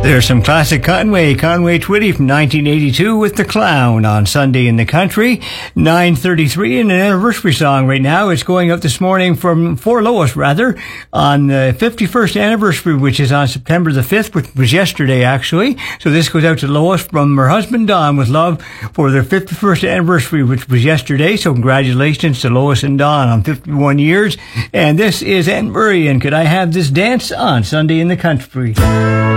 There's some classic Conway Twitty from 1982 with The Clown on Sunday in the Country. 9:33 and an anniversary song right now. It's going up this morning for Lois on the 51st anniversary, which is on September the 5th, which was yesterday actually. So this goes out to Lois from her husband Don with love for their 51st anniversary, which was yesterday. So congratulations to Lois and Don on 51 years. And this is Aunt Murray and Could I Have This Dance on Sunday in the Country.